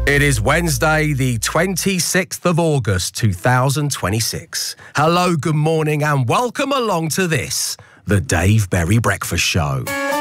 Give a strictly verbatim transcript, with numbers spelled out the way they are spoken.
It is Wednesday, the twenty-sixth of August, two thousand twenty-six. Hello, good morning, and welcome along to this, the Dave Berry Breakfast Show.